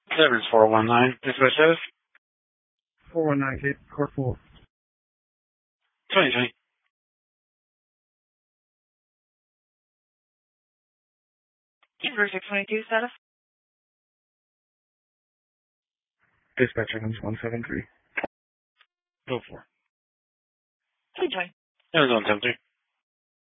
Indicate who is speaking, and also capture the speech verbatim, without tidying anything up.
Speaker 1: Severance four one nine. Dispatch status?
Speaker 2: four one nine, Cape, Court four.
Speaker 1: twenty twenty.
Speaker 3: Inverse six twenty-two status?
Speaker 2: Dispatch items one seven three.
Speaker 1: Go four.
Speaker 3: twenty twenty.
Speaker 1: Arizona ten three.